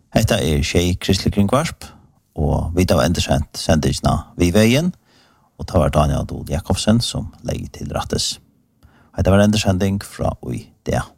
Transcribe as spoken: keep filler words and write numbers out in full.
Hetta er Tjej Kristelig Kringvarp, og vi tar endersendt sendingsna vi veien, og tar Daniel Adol Jakobsen som legger til rattes. Hetta var endersending fra ui det.